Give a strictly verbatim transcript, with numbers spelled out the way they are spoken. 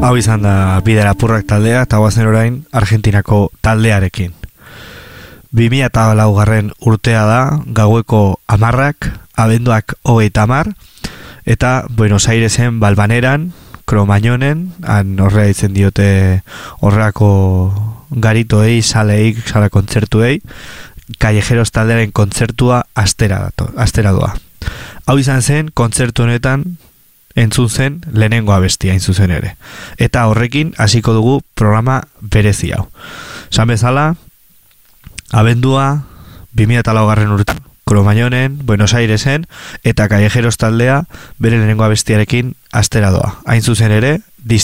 Hau izan da Bide Lapurrak taldea, eta guazen orain Argentinako taldearekin. bi mila laugarren urtea da, gaueko amarrak, abenduak hogeita hamar, eta Buenos Airesen Balbaneran, Kromañonen, han horrea itzen diote horreako garitoei, saleik, sala kontzertuei, Callejeros taldearen kontzertua astera, dato, astera doa. Hau izan zen, kontzertu honetan entzun zen lehenengo abestia hain zuzen ere. Eta horrekin hasiko dugu programa berezi hau. San bezala, abendua bi mila laugarren urtean Kromañonen, Buenos Airesen eta Callejeros taldea bere lehenengo abestiarekin astera doa. Hain zuzen ere,